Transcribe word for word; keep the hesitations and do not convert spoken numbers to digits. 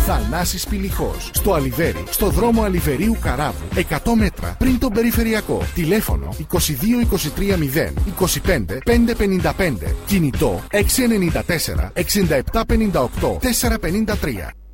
Θανάσης Πηλιχός. Στο Αλιβέρι, στο δρόμο Αλιβερίου Καράβου, εκατό μέτρα πριν τον περιφερειακό. Τηλέφωνο είκοσι δύο είκοσι τρία μηδέν είκοσι πέντε πεντακόσια πενήντα πέντε. Κινητό έξι εννιά τέσσερα εξήντα επτά πενήντα οκτώ τετρακόσια πενήντα τρία.